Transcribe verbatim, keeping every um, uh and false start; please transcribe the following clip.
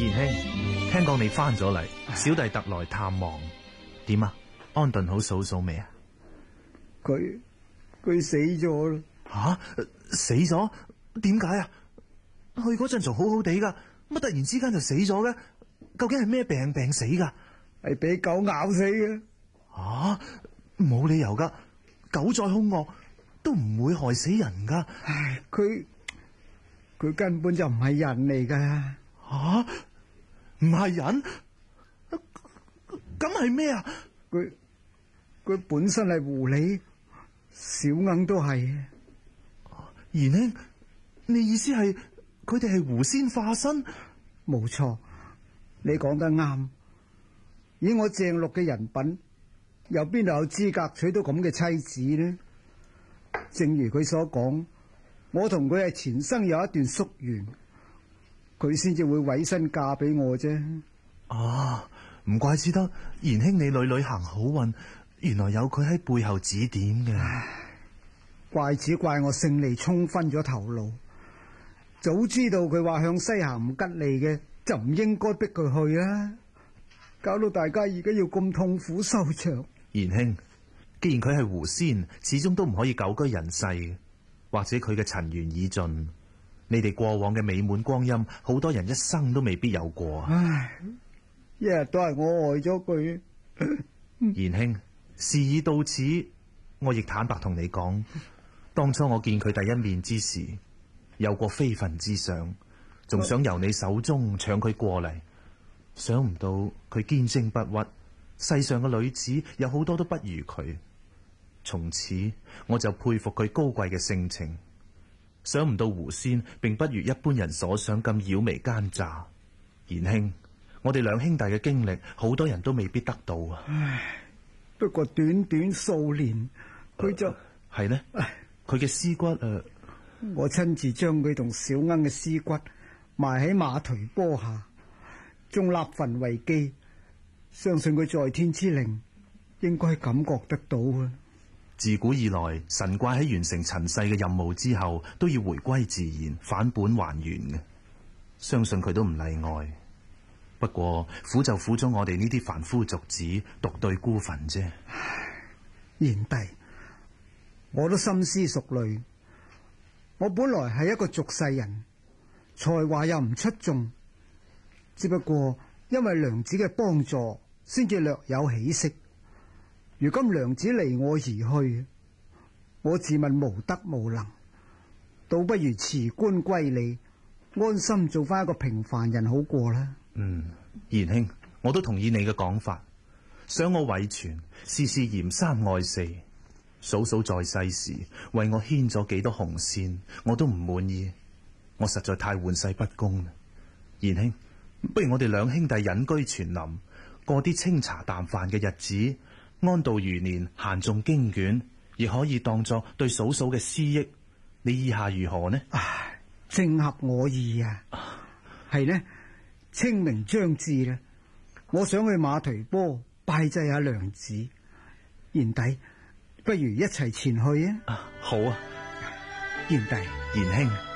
賢兄，聽講你翻咗嚟，小弟特來探望。點啊？安頓好嫂嫂未啊？ 佢佢死咗啦！ 吓、啊，死咗？點解啊？去嗰陣仲好好地噶，乜突然之間就死咗嘅？究竟係咩病病死噶？ 係俾狗咬死嘅。 啊，冇理由噶，狗再兇惡都唔會害死人噶。 唉，佢佢根本就唔係人嚟噶。 吓，唔係人？咁係咩啊？ 佢佢本身係狐狸，小鶯都係。 賢兄，你意思係佢哋係狐仙化身？ 冇錯，你講得啱。以我鄭六嘅人品，又邊度有資格娶到咁嘅妻子呢？正如佢所講，我同佢係前生有一段宿緣，佢先至會委身嫁俾我啫。 啊，唔怪之得賢兄你屢屢行好運，原來有佢喺背後指點嘅。 怪只怪我勝利沖昏咗頭腦，早知道佢話向西行唔吉利嘅，就唔應該逼佢去啊！搞到大家而家要咁痛苦收場。 賢兄，既然佢係狐仙，始終都唔可以久居人世，或者佢嘅塵緣已盡，你哋過往嘅美滿光陰，好多人一生都未必有過。 唉，一日都係我害咗佢。 賢兄，事已到此，我亦坦白同你講，當初我見佢第一面之時，有過非分之想，仲想由你手中搶佢過嚟，想唔到佢堅貞不屈，世上嘅女子有好多都不如佢。從此我就佩服佢高貴嘅性情，想唔到狐仙並不如一般人所想咁妖媚奸詐。賢兄，我哋兩兄弟嘅經歷，好多人都未必得到啊。 唉，不過短短數年，佢就係呢？佢嘅屍骨誒，呃、 我親自將佢同小鶯嘅屍骨埋喺馬忒坡下，仲立墳為記。相信佢在天之靈應該感覺得到啊！ 自古以來，神怪喺完成塵世嘅任務之後，都要回歸自然，返本還原嘅。相信佢都唔例外。不過苦就苦咗我哋呢啲凡夫俗子，獨對孤墳啫。 賢弟，我都深思熟慮。我本來係一個俗世人，才華又唔出眾，只不過因為娘子嘅幫助，先至略有起色。如今娘子離我而去，我自問無德無能，倒不如辭官歸里，安心做翻一個平凡人好過啦。 嗯，賢兄，我都同意你嘅講法。想我遺傳，事事嫌三愛四。嫂嫂在世時為我牽咗幾多紅線，我都唔滿意。我實在太玩世不恭啦。賢兄，不如我哋兩兄弟隱居泉林，過啲清茶淡飯嘅日子，安度餘年，閒誦經卷，亦可以當作對嫂嫂嘅思憶。你意下如何呢？ 唉，正合我意啊！係呢，清明將至啦，我想去馬忒坡拜祭下娘子。賢弟，不如一齊前去啊！ 啊，好啊， 賢弟， 賢兄。